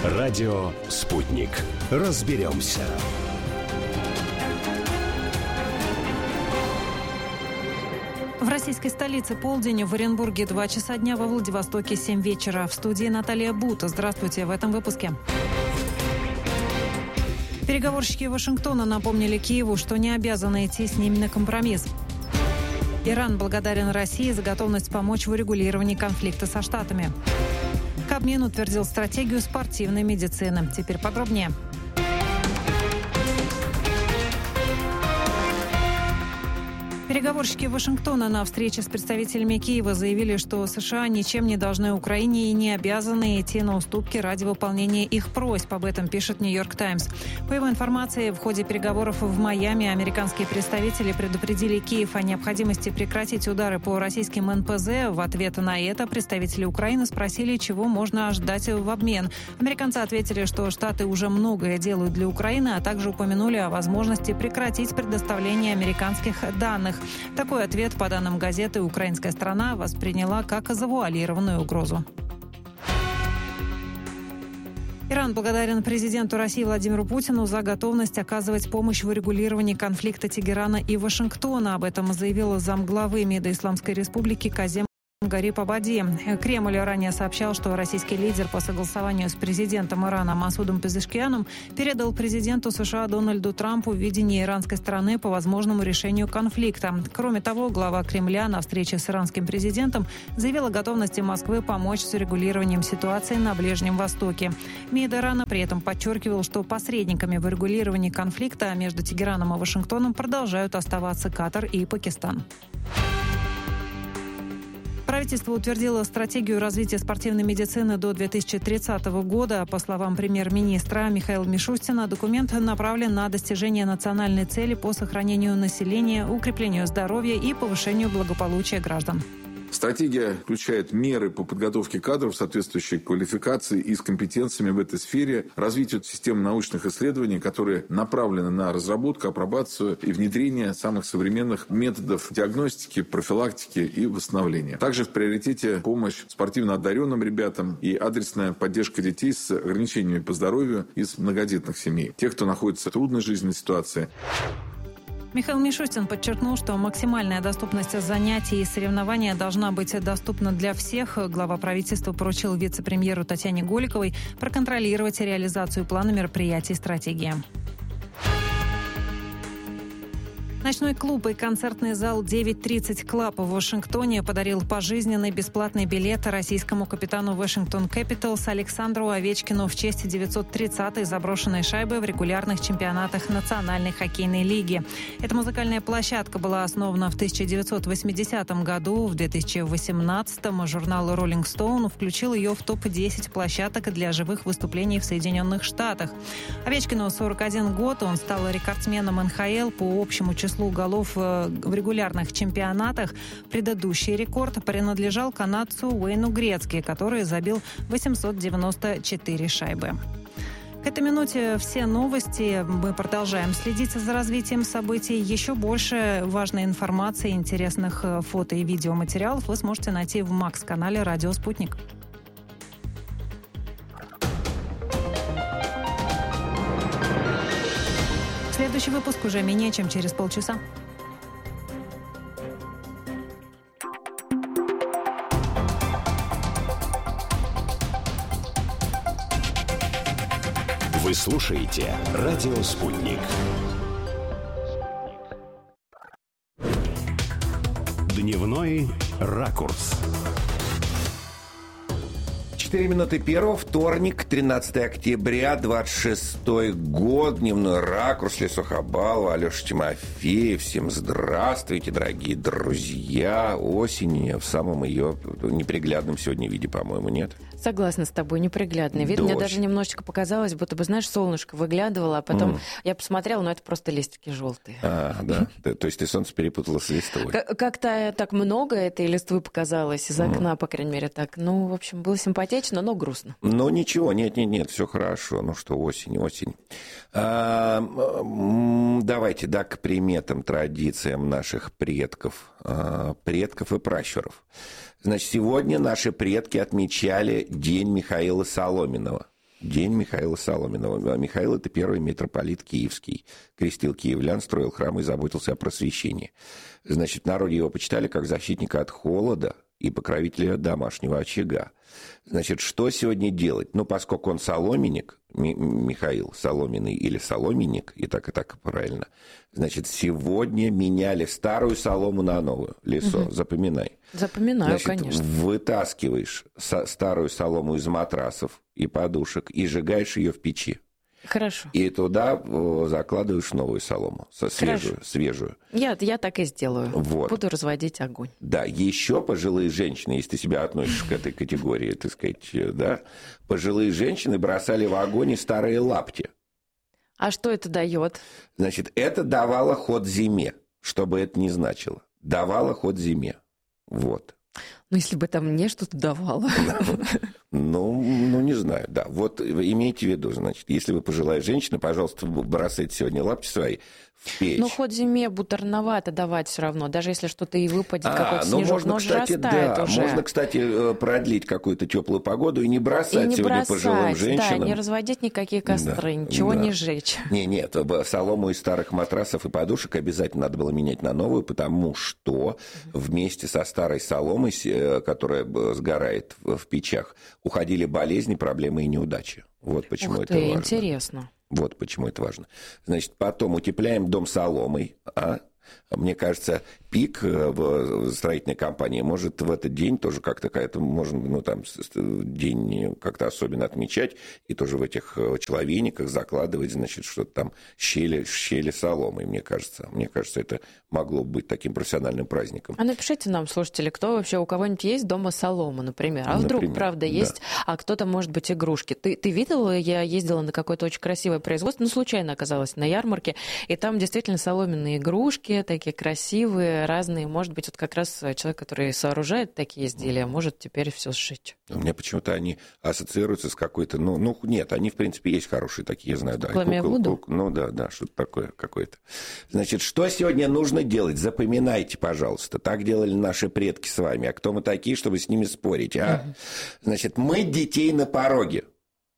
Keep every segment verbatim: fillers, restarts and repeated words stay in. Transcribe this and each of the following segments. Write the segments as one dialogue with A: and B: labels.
A: Радио «Спутник». Разберемся.
B: В российской столице полдень, в Оренбурге два часа дня, во Владивостоке семь вечера. В студии Наталья Бута. Здравствуйте в этом выпуске. Переговорщики Вашингтона напомнили Киеву, что не обязаны идти с ними на компромисс. Иран благодарен России за готовность помочь в урегулировании конфликта со Штатами. Кабмин утвердил стратегию спортивной медицины. Теперь подробнее. Переговорщики Вашингтона на встрече с представителями Киева заявили, что США ничем не должны Украине и не обязаны идти на уступки ради выполнения их просьб. Об этом пишет «Нью-Йорк Таймс». По его информации, в ходе переговоров в Майами американские представители предупредили Киев о необходимости прекратить удары по российским эн пэ зэ. В ответ на это представители Украины спросили, чего можно ожидать в обмен. Американцы ответили, что Штаты уже многое делают для Украины, а также упомянули о возможности прекратить предоставление американских данных. Такой ответ, по данным газеты, украинская сторона восприняла как завуалированную угрозу. Иран благодарен президенту России Владимиру Путину за готовность оказывать помощь в урегулировании конфликта Тегерана и Вашингтона. Об этом заявил замглавы МИДа Исламской Республики Казем Гариб-Абади. Кремль ранее сообщал, что российский лидер по согласованию с президентом Ирана Масудом Пезешкианом передал президенту США Дональду Трампу видение иранской стороны по возможному решению конфликта. Кроме того, глава Кремля на встрече с иранским президентом заявил о готовности Москвы помочь с урегулированием ситуации на Ближнем Востоке. МИД Ирана при этом подчеркивал, что посредниками в урегулировании конфликта между Тегераном и Вашингтоном продолжают оставаться Катар и Пакистан. Правительство утвердило стратегию развития спортивной медицины до две тысячи тридцатого года. По словам премьер-министра Михаила Мишустина, документ направлен на достижение национальной цели по сохранению населения, укреплению здоровья и повышению благополучия граждан.
C: Стратегия включает меры по подготовке кадров, соответствующей квалификации и с компетенциями в этой сфере, развитию систем научных исследований, которые направлены на разработку, апробацию и внедрение самых современных методов диагностики, профилактики и восстановления. Также в приоритете помощь спортивно одаренным ребятам и адресная поддержка детей с ограничениями по здоровью из многодетных семей. Тех, кто находится в трудной жизненной ситуации.
B: Михаил Мишустин подчеркнул, что максимальная доступность занятий и соревнования должна быть доступна для всех. Глава правительства поручил вице-премьеру Татьяне Голиковой проконтролировать реализацию плана мероприятий и стратегии. Ночной клуб и концертный зал девять тридцать Club в Вашингтоне подарил пожизненный бесплатный билет российскому капитану Washington Capitals Александру Овечкину в честь девятьсот тридцатой заброшенной шайбы в регулярных чемпионатах Национальной хоккейной лиги. Эта музыкальная площадка была основана в тысяча девятьсот восьмидесятом году. В две тысячи восемнадцатом журнал Rolling Stone включил ее в топ десять площадок для живых выступлений в Соединенных Штатах. Овечкину сорок один год, он стал рекордсменом эн ха эл по общему числу голов в регулярных чемпионатах. Предыдущий рекорд принадлежал канадцу Уэйну Грецки, который забил восемьсот девяносто четыре шайбы. К этой минуте все новости. Мы продолжаем следить за развитием событий. Еще больше важной информации, интересных фото и видеоматериалов вы сможете найти в Макс-канале «Радио Спутник». Следующий выпуск уже менее чем через полчаса.
A: Вы слушаете «Радио Спутник». Дневной ракурс.
D: четыре минуты первого, вторник, тринадцатое октября, двадцать шестой год, дневной ракурс, Леся Хабалова, Алеша Тимофеев. Всем здравствуйте, дорогие друзья. Осень в самом ее неприглядном сегодня виде, по-моему, нет?
E: Согласна с тобой, неприглядный вид. Дождь. Мне даже немножечко показалось, будто бы, знаешь, солнышко выглядывало, а потом mm. я посмотрела, но это просто листики желтые.
D: А, да. То есть ты солнце перепутала с листвой.
E: Как-то так много этой листвы показалось из окна, по крайней мере, так. Ну, в общем, было симпатично, но грустно.
D: Ну, ничего, нет-нет-нет, все хорошо. Ну что, осень, осень. А, давайте, да, к приметам, традициям наших предков, предков и пращуров. Значит, сегодня наши предки отмечали День Михаила Соломенного. День Михаила Соломинова. Михаил – это первый митрополит киевский. Крестил киевлян, строил храмы и заботился о просвещении. Значит, в народе его почитали как защитника от холода и покровителя домашнего очага. Значит, что сегодня делать? Ну, поскольку он соломенник, Михаил Соломенный или соломенник, и так, и так правильно, значит, сегодня меняли старую солому на новую. Лесо, угу. Запоминай.
E: Запоминаю,
D: значит,
E: конечно.
D: Вытаскиваешь старую солому из матрасов и подушек и сжигаешь ее в печи.
E: Хорошо.
D: И туда закладываешь новую солому, свежую, свежую.
E: Я, я так и сделаю.
D: Вот.
E: Буду разводить огонь.
D: Да, еще пожилые женщины, если ты себя относишь к этой категории, так сказать, да, пожилые женщины бросали в огонь старые лапти.
E: А что это дает?
D: Значит, это давало ход зиме, что бы это ни значило. Давало ход зиме. Вот.
E: Ну, если бы там мне что-то давало.
D: Ну, ну, не знаю, да. Вот имейте в виду, значит, если вы пожилая женщина, пожалуйста, бросайте сегодня лапти свои в печь.
E: Ну, хоть зиме будто рановато давать все равно, даже если что-то и выпадет,
D: а,
E: какой-то
D: ну,
E: снежок,
D: можно,
E: но
D: кстати,
E: же растает
D: да,
E: уже.
D: Можно, кстати, продлить какую-то теплую погоду и не бросать и не сегодня бросать, пожилым женщинам.
E: Да, не разводить никакие костры, да, ничего да. не сжечь.
D: Не, нет, солому из старых матрасов и подушек обязательно надо было менять на новую, потому что вместе со старой соломой, которая сгорает в печах, уходили болезни, проблемы и неудачи. Вот почему
E: Ух
D: это
E: ты,
D: важно.
E: Интересно.
D: Вот почему это важно. Значит, потом утепляем дом соломой, а? Мне кажется, пик в строительной компании может в этот день тоже как-то какая-то, можно, ну, там, день как-то особенно отмечать, и тоже в этих человейниках закладывать, значит, что-то там, щели, щели соломой, мне кажется. Мне кажется, это могло быть таким профессиональным праздником.
E: А напишите нам, слушатели, кто вообще, у кого-нибудь есть дома солома, например? А вдруг, например, правда, есть, да. а кто-то, может быть, игрушки. Ты, ты видела, я ездила на какое-то очень красивое производство, ну, случайно оказалась на ярмарке, и там действительно соломенные игрушки, такие красивые, разные. Может быть, вот как раз человек, который сооружает такие изделия, может теперь все сшить.
D: У меня почему-то они ассоциируются с какой-то... Ну, ну нет, они, в принципе, есть хорошие такие, я знаю. Да,
E: кукол, кукол,
D: ну да, да, что-то такое какое-то. Значит, что сегодня нужно делать? Запоминайте, пожалуйста. Так делали наши предки с вами. А кто мы такие, чтобы с ними спорить, а? Значит, мыть детей на пороге.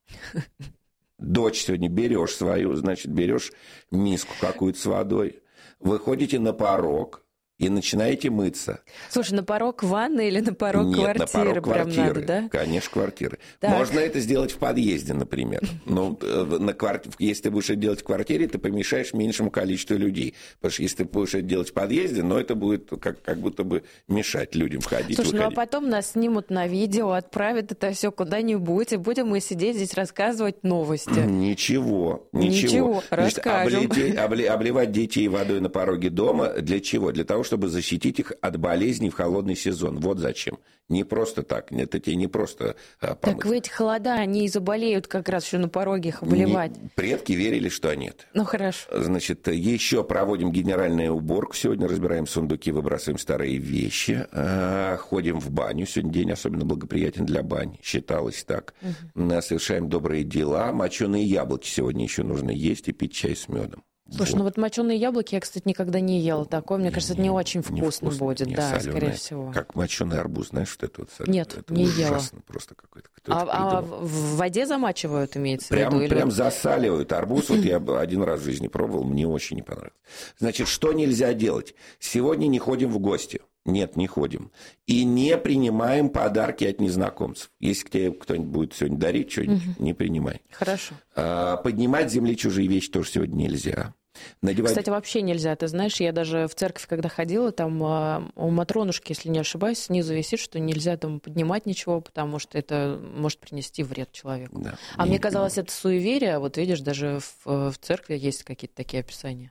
D: Дочь сегодня берешь свою, значит, берешь миску какую-то с водой, выходите на порог и начинаете мыться.
E: Слушай, на порог ванны или на порог
D: Нет,
E: квартиры?
D: на порог
E: прям
D: квартиры.
E: Надо, да?
D: Конечно, квартиры.
E: Так.
D: Можно это сделать в подъезде, например. Но на квар... если ты будешь это делать в квартире, ты помешаешь меньшему количеству людей. Потому что если ты будешь это делать в подъезде, ну, это будет как, как будто бы мешать людям входить.
E: Слушай,
D: выходить.
E: ну а потом нас снимут на видео, отправят это все куда-нибудь, и будем мы сидеть здесь рассказывать новости.
D: Ничего, ничего.
E: Ничего,
D: Значит,
E: расскажем.
D: Облететь, обле... Обливать детей водой на пороге дома для чего? Для того, чтобы защитить их от болезней в холодный сезон. Вот зачем. Не просто так. Это тебе не просто а, помыть.
E: Так в эти холода они и заболеют как раз еще на пороге их обливать.
D: Не... Предки верили, что нет.
E: Ну, хорошо.
D: Значит, еще проводим генеральную уборку. Сегодня разбираем сундуки, выбрасываем старые вещи. Ходим в баню. Сегодня день особенно благоприятен для бань. Считалось так. Угу. Совершаем добрые дела. Моченые яблоки сегодня еще нужно есть и пить чай с медом.
E: Слушай,
D: вот.
E: ну вот моченые яблоки я, кстати, никогда не ела такое. Мне кажется, это не очень вкусно,
D: вкусно
E: будет,
D: не
E: да,
D: соленое.
E: Скорее всего.
D: Как моченый арбуз, знаешь, что это вот соленое?
E: Нет,
D: это
E: не
D: ужасно
E: ела.
D: Просто какой-то.
E: А, а в воде замачивают, имеется
D: прям,
E: в виду? Или...
D: Прям засаливают арбуз. Вот я один раз в жизни пробовал, мне очень не понравилось. Значит, что нельзя делать? Сегодня не ходим в гости. Нет, не ходим. И не принимаем подарки от незнакомцев. Если к тебе кто-нибудь будет сегодня дарить что-нибудь, угу. не принимай.
E: Хорошо.
D: А, поднимать с земли чужие вещи тоже сегодня нельзя. Надевать...
E: Кстати, вообще нельзя. Ты знаешь, я даже в церковь, когда ходила, там у Матронушки, если не ошибаюсь, снизу висит, что нельзя там поднимать ничего, потому что это может принести вред человеку. Да. А не, мне казалось, это суеверие. Вот видишь, даже в, в церкви есть какие-то такие описания.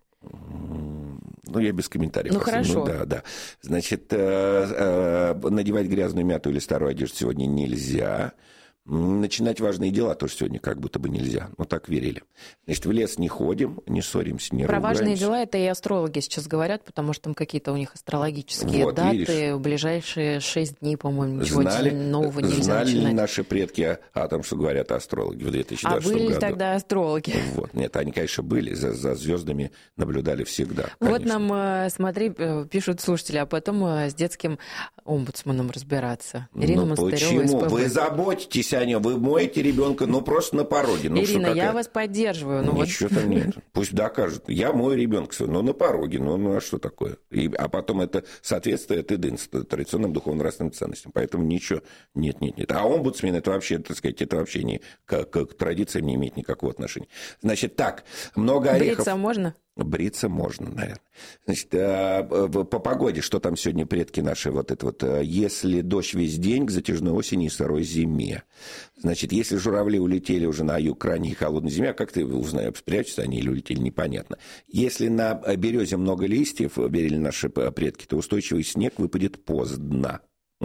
D: Ну, я без комментариев.
E: Ну, хорошо.
D: Ну, да, да. Значит, э, э, надевать грязную мяту или старую одежду сегодня нельзя. Начинать важные дела тоже сегодня как будто бы нельзя. Но так верили. Значит, в лес не ходим, не ссоримся, не
E: Про
D: ругаемся.
E: важные дела это и астрологи сейчас говорят, потому что там какие-то у них астрологические вот, даты. Видишь? В ближайшие шесть дней, по-моему, ничего знали, нового нельзя
D: знали
E: начинать.
D: Знали ли наши предки о том, что говорят астрологи в две тысячи двадцатом году?
E: А были ли тогда астрологи?
D: Вот. Нет, они, конечно, были. За, за звездами наблюдали всегда.
E: Вот нам, смотри, пишут слушатели, а потом с детским омбудсманом разбираться. Ирина
D: ну,
E: Монастырева,
D: почему?
E: СПБ.
D: Вы заботитесь заботьтесь о нем. Вы моете ребенка, ну, просто на пороге. Ну,
E: Ирина, я вас поддерживаю. Ну,
D: ничего вот... там нет. Пусть докажут. Я мою ребенка, ну, на пороге. Ну, ну, а что такое? И, а потом это соответствие тыдын традиционным духовно-нравственным ценностям. Поэтому ничего. Нет, нет, нет. А омбудсмен, это вообще, так сказать, это вообще не, к, к традициям не имеет никакого отношения. Значит, так, много орехов.
E: Бриться можно?
D: Бриться можно, наверное. Значит, по погоде, что там сегодня предки наши, вот это вот, если дождь весь день к затяжной осени и сырой зиме. Значит, если журавли улетели уже на юг к ранней холодной зиме, а как ты узнаешь, спрячутся они или улетели, непонятно. Если на березе много листьев, берели наши предки, то устойчивый снег выпадет поздно.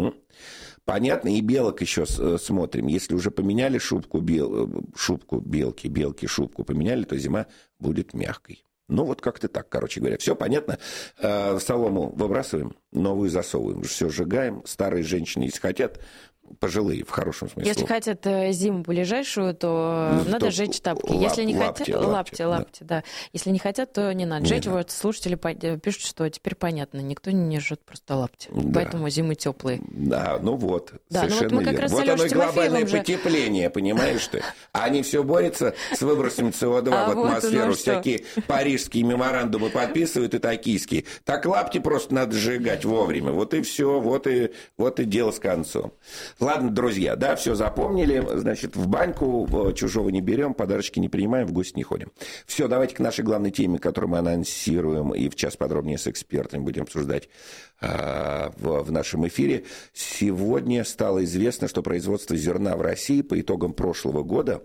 D: Понятно, и белок еще смотрим. Если уже поменяли шубку, бел... шубку белки, белки шубку поменяли, то зима будет мягкой. Ну, вот как-то так, короче говоря. Все понятно. Солому выбрасываем, новую засовываем. Все сжигаем. Старые женщины, если хотят, пожилые, в хорошем смысле.
E: Если хотят зиму ближайшую, то ну, надо то сжечь тапки. Лап, Если не
D: лапти,
E: хотят...
D: лапти,
E: лапти, лапти, да. да. Если не хотят, то не надо. Сжечь. Вот слушатели пишут, что теперь понятно. Никто не жжет просто лапти. Да. Поэтому зимы теплые.
D: Да, ну вот.
E: Да,
D: совершенно
E: ну вот мы как
D: верно.
E: раз
D: Вот оно и глобальное
E: же...
D: потепление, понимаешь ты? Они все борются с выбросами СО2
E: а
D: в атмосферу.
E: Вот
D: всякие парижские меморандумы подписывают и токийские. Так лапти просто надо сжигать вовремя. Вот и все. Вот и, вот и дело с концом. Ладно, друзья. Да, все запомнили. Значит, в баньку чужого не берем, подарочки не принимаем, в гости не ходим. Все, давайте к нашей главной теме, которую мы анонсируем, и в час подробнее с экспертами будем обсуждать а, в, в нашем эфире. Сегодня стало известно, что производство зерна в России по итогам прошлого года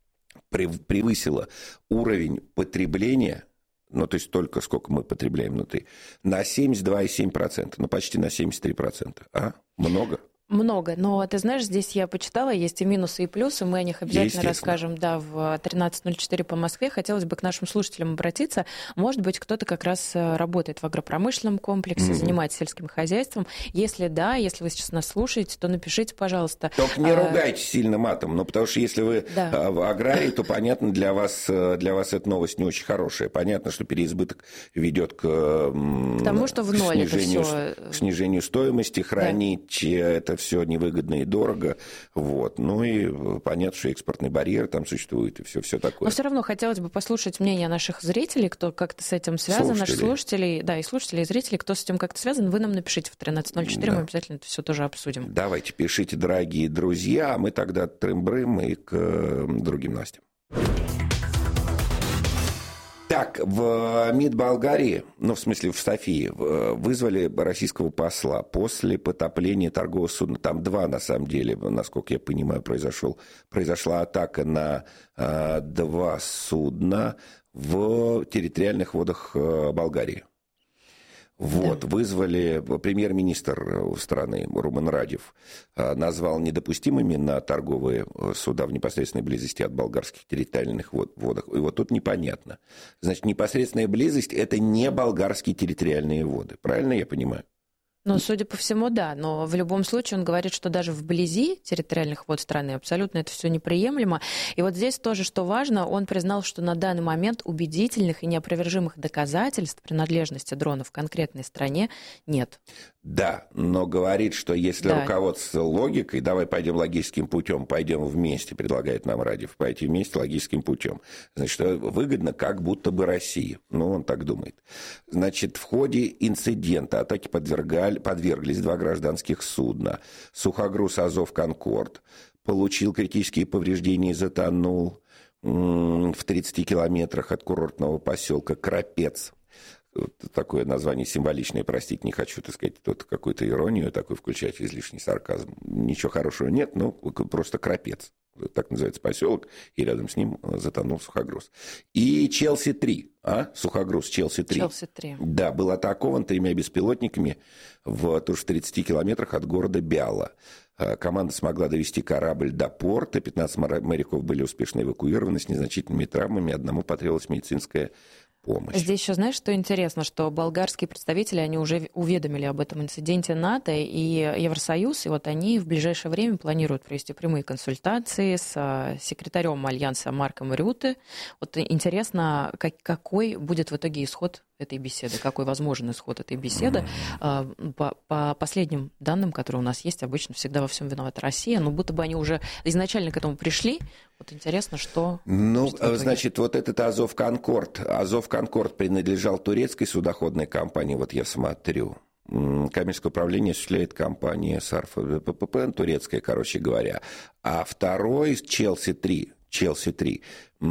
D: превысило уровень потребления, ну, то есть только сколько мы потребляем внутри, на семьдесят два целых семь десятых процента, ну, почти на семьдесят три процента. А? Много?
E: Много, но ты знаешь, здесь я почитала, есть и минусы, и плюсы, мы о них обязательно расскажем, да, в тринадцать ноль четыре по Москве. Хотелось бы к нашим слушателям обратиться. Может быть, кто-то как раз работает в агропромышленном комплексе, mm-hmm. занимается сельским хозяйством. Если да, если вы сейчас нас слушаете, то напишите, пожалуйста.
D: Только не ругайте а... сильно матом, ну, потому что если вы да. в аграрии, то, понятно, для вас, для вас эта новость не очень хорошая. Понятно, что переизбыток ведет к, к
E: тому, что в ноль
D: снижению,
E: это всё...
D: к снижению стоимости, хранить да. это все невыгодно и дорого. Вот. Ну и понятно, что экспортный барьер там существует, и все, все такое.
E: Но все равно хотелось бы послушать мнение наших зрителей, кто как-то с этим связан, наших слушателей, да, и слушателей, и зрителей, кто с этим как-то связан, вы нам напишите в тринадцать ноль четыре, да. мы обязательно это все тоже обсудим.
D: Давайте, пишите, дорогие друзья, а мы тогда трым-брым и к другим новостям. Так, в МИД Болгарии, ну, в смысле, в Софии, вызвали российского посла после потопления торгового судна. Там два, на самом деле, насколько я понимаю, произошел, произошла атака на а, два судна в территориальных водах Болгарии. Вот, да. Вызвали, премьер-министр страны Румен Радев назвал недопустимыми на торговые суда в непосредственной близости от болгарских территориальных водах. И вот тут непонятно. Значит, непосредственная близость – это не болгарские территориальные воды. Правильно я понимаю?
E: Ну, судя по всему, да. Но в любом случае он говорит, что даже вблизи территориальных вод страны абсолютно это все неприемлемо. И вот здесь тоже, что важно, он признал, что на данный момент убедительных и неопровержимых доказательств принадлежности дронов в конкретной стране нет.
D: Да, но говорит, что если да. руководство логикой, давай пойдем логическим путем, пойдем вместе, предлагает нам Радев, пойти вместе логическим путем. Значит, выгодно как будто бы России. Ну, он так думает. Значит, в ходе инцидента атаки подвергали, подверглись два гражданских судна. Сухогруз «Азов Конкорд» получил критические повреждения и затонул в тридцати километрах от курортного поселка Крапец. Такое название символичное, простить не хочу, так сказать, тут какую-то иронию такую включать, излишний сарказм. Ничего хорошего нет, ну, просто Крапец. Так называется поселок, и рядом с ним затонул сухогруз. И Челси-три, а? Сухогруз Челси-три.
E: Челси-три.
D: Да, был атакован тремя беспилотниками в тоже в тридцати километрах от города Бяла. Команда смогла довести корабль до порта, пятнадцать моряков были успешно эвакуированы с незначительными травмами, одному потребовалась медицинская помощь.
E: Здесь еще, знаешь, что интересно, что болгарские представители, они уже уведомили об этом инциденте НАТО и Евросоюз, и вот они в ближайшее время планируют провести прямые консультации с секретарем Альянса Марком Рюте. Вот интересно, как, какой будет в итоге исход этой беседы, какой возможен исход этой беседы. Mm-hmm. По, по последним данным, которые у нас есть, обычно всегда во всем виновата Россия, но будто бы они уже изначально к этому пришли. Вот интересно, что...
D: Ну, что значит, вот этот Азов Конкорд. Азов Конкорд принадлежал турецкой судоходной компании, вот я смотрю. Коммерческое управление осуществляет компания Сарфа ППП, турецкая, короче говоря. А второй, Челси-три, Челси-три.
E: Вот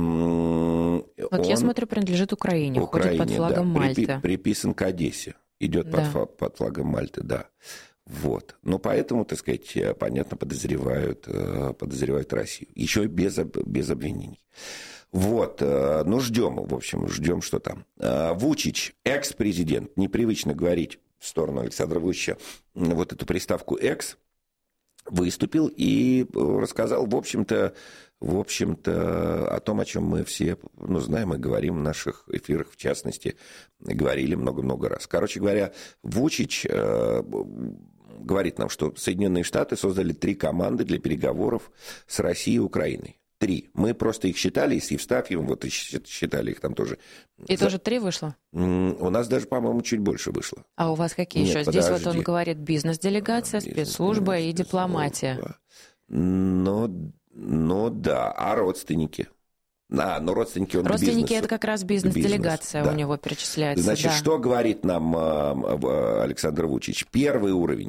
D: он...
E: я смотрю, принадлежит Украине,
D: Украине,
E: ходит под флагом
D: да,
E: Мальты.
D: Припи- приписан к Одессе, идет
E: да.
D: под, под флагом Мальты, да. Вот. Ну, поэтому, так сказать, понятно, подозревают, подозревают Россию. Еще без, без обвинений. Вот. Ну, ждем, в общем, ждем, что там. Вучич, экс-президент, непривычно говорить в сторону Александра Вучича вот эту приставку «экс», выступил и рассказал, в общем-то, в общем-то, о том, о чем мы все, ну, знаем и говорим в наших эфирах, в частности, говорили много-много раз. Короче говоря, Вучич э, говорит нам, что Соединенные Штаты создали три команды для переговоров с Россией и Украиной. Три. Мы просто их считали, и с Евстафьевым вот считали их там тоже.
E: И
D: За...
E: тоже три вышло?
D: У нас даже, по-моему, чуть больше вышло.
E: А у вас какие
D: Нет,
E: еще?
D: подожди.
E: Здесь вот он говорит бизнес-делегация, бизнес, спецслужба и дипломатия.
D: Но, но да, а родственники? А, ну родственники он
E: Родственники
D: бизнес,
E: это как раз бизнес-делегация
D: бизнес, да.
E: у него перечисляется.
D: Значит,
E: да.
D: что говорит нам Александр Вучич? Первый уровень.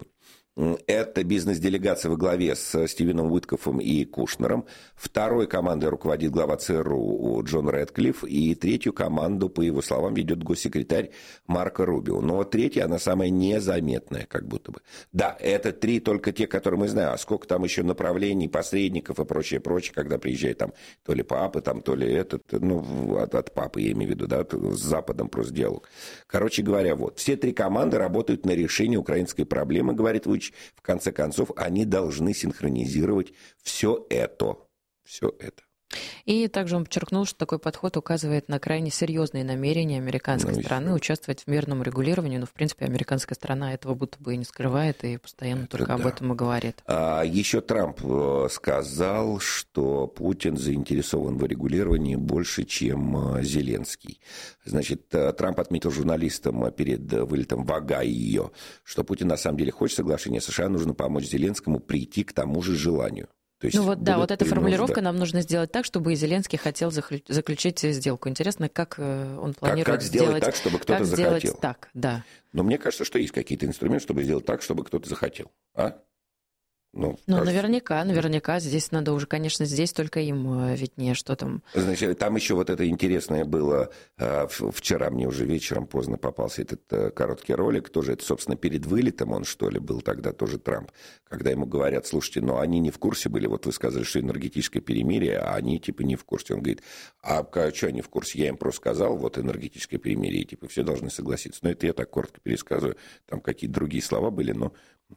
D: Это бизнес-делегация во главе с Стивеном Уиткоффом и Кушнером. Второй командой руководит глава ЦРУ Джон Рэдклифф. И третью команду, по его словам, ведет госсекретарь Марко Рубио. Но третья, она самая незаметная, как будто бы. Да, это три только те, которые мы знаем. А сколько там еще направлений, посредников и прочее, прочее, когда приезжает там то ли папа, там, то ли этот, ну, от, от папы, я имею в виду, да, с Западом просто диалог. Короче говоря, вот. Все три команды работают на решение украинской проблемы, говорит Вучич. В конце концов, они должны синхронизировать все это. Все это.
E: И также он подчеркнул, что такой подход указывает на крайне серьезные намерения американской ну, стороны еще. участвовать в мирном регулировании. Но, в принципе, американская сторона этого будто бы и не скрывает, и постоянно это только да. об этом и говорит.
D: А еще Трамп сказал, что Путин заинтересован в регулировании больше, чем Зеленский. Значит, Трамп отметил журналистам перед вылетом в Огайо, что Путин на самом деле хочет соглашения США, нужно помочь Зеленскому прийти к тому же желанию.
E: Ну вот да, вот эта формулировка нам нужно сделать так, чтобы и Зеленский хотел заключить сделку. Интересно, как он планирует
D: как, как сделать, сделать так, чтобы кто-то
E: как
D: захотел.
E: Сделать так, да.
D: Но мне кажется, что есть какие-то инструменты, чтобы сделать так, чтобы кто-то захотел. А? Ну,
E: ну наверняка, наверняка. Здесь надо уже, конечно, здесь только им виднее, что там.
D: Значит, там еще вот это интересное было. Вчера мне уже вечером поздно попался этот короткий ролик. Тоже это, собственно, перед вылетом он, что ли, был тогда тоже Трамп. Когда ему говорят, слушайте, но они не в курсе были. Вот вы сказали, что энергетическое перемирие, а они типа не в курсе. Он говорит, а что они в курсе? Я им просто сказал, вот энергетическое перемирие, и, типа все должны согласиться. Но это я так коротко пересказываю. Там какие-то другие слова были, но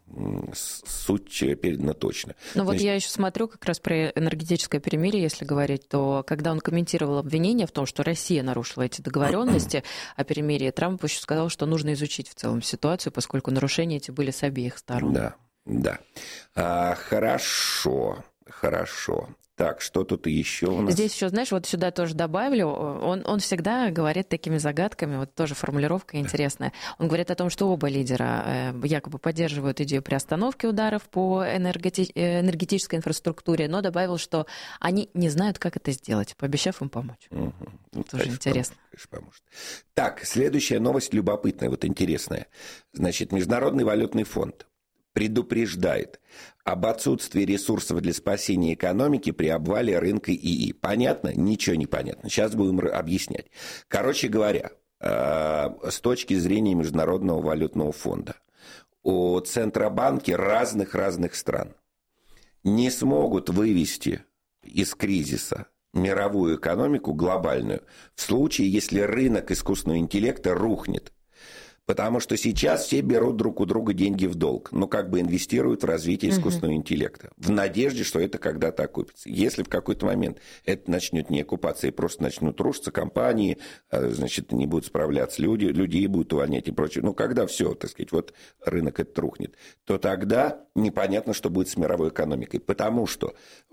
D: суть передана точно.
E: Ну вот я еще смотрю как раз про энергетическое перемирие, если говорить, то когда он комментировал обвинения в том, что Россия нарушила эти договоренности о перемирии, Трамп еще сказал, что нужно изучить в целом ситуацию, поскольку нарушения эти были с обеих сторон.
D: Да, да. А, хорошо, хорошо. Так, что тут еще у нас?
E: Здесь еще, знаешь, вот сюда тоже добавлю, он, он всегда говорит такими загадками, вот тоже формулировка интересная. Он говорит о том, что оба лидера якобы поддерживают идею приостановки ударов по энергети- энергетической инфраструктуре, но добавил, что они не знают, как это сделать, пообещав им помочь. Угу. Ну, тоже конечно, интересно.
D: Конечно, поможет. Так, следующая новость любопытная, вот интересная. Значит, Международный валютный фонд предупреждает об отсутствии ресурсов для спасения экономики при обвале рынка ИИ. Понятно? Ничего не понятно. Сейчас будем объяснять. Короче говоря, с точки зрения Международного валютного фонда, у Центробанки разных-разных стран не смогут вывести из кризиса мировую экономику глобальную в случае, если рынок искусственного интеллекта рухнет. Потому что сейчас все берут друг у друга деньги в долг, но как бы инвестируют в развитие искусственного угу. интеллекта, в надежде, что это когда-то окупится. Если в какой-то момент это начнет не окупаться и просто начнут рушиться компании, значит, не будут справляться люди, людей будут увольнять и прочее, ну, когда все, так сказать, вот рынок этот рухнет, то тогда непонятно, что будет с мировой экономикой, потому что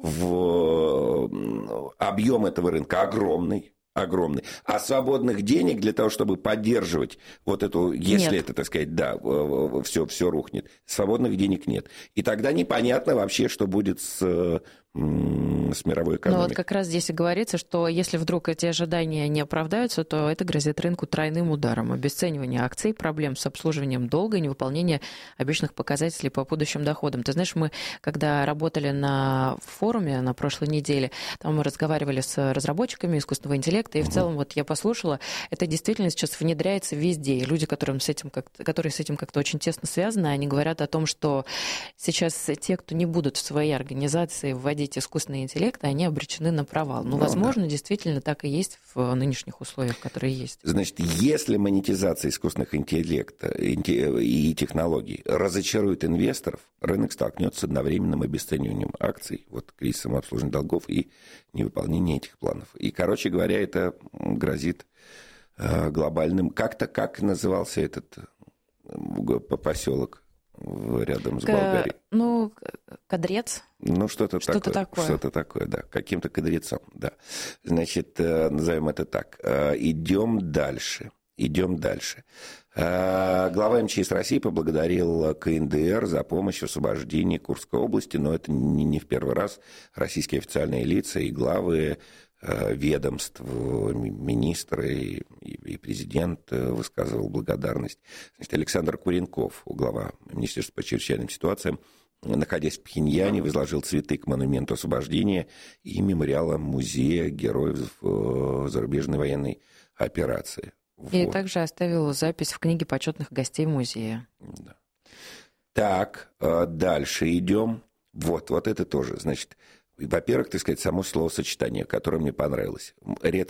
D: в... объем этого рынка огромный, огромный. А свободных денег для того, чтобы поддерживать вот эту, если нет. это, так сказать, да, все, все рухнет, свободных денег нет. И тогда непонятно вообще, что будет с... с мировой экономикой.
E: Ну вот как раз здесь и говорится, что если вдруг эти ожидания не оправдаются, то это грозит рынку тройным ударом. Обесценивание акций, проблем с обслуживанием долга и невыполнение обещанных показателей по будущим доходам. Ты знаешь, мы, когда работали на форуме на прошлой неделе, там мы разговаривали с разработчиками искусственного интеллекта, и в угу. целом вот я послушала, это действительно сейчас внедряется везде. И люди, которым с этим как которые с этим как-то очень тесно связаны, они говорят о том, что сейчас те, кто не будут в своей организации вводить искусственный интеллект, они обречены на провал. Ну, ну возможно, да. действительно так и есть в нынешних условиях, которые есть.
D: Значит, если монетизация искусственных интеллекта и технологий разочарует инвесторов, рынок столкнется с одновременным обесцениванием акций, вот кризисом обслуживания долгов и невыполнением этих планов. И, короче говоря, это грозит глобальным... Как-то, как назывался этот поселок рядом с Болгарией?
E: Ну, Кадрец.
D: Ну, что-то, что-то такое, такое. Что-то такое, да. Каким-то кадрецом, да. Значит, назовем это так. Идем дальше. Идем дальше. Глава эм че эс России поблагодарил ка эн дэ эр за помощь в освобождении Курской области, но это не в первый раз. Российские официальные лица и главы ведомств, министры и, и президент высказывал благодарность. Значит, Александр Куренков, глава Министерства по чрезвычайным ситуациям, находясь в Пхеньяне, возложил цветы к монументу освобождения и мемориалам музея героев зарубежной военной операции.
E: И
D: вот.
E: также оставил запись в книге почетных гостей музея.
D: Да. Так, дальше идем. Вот, вот это тоже, значит... Во-первых, так сказать, само словосочетание, которое мне понравилось. Редко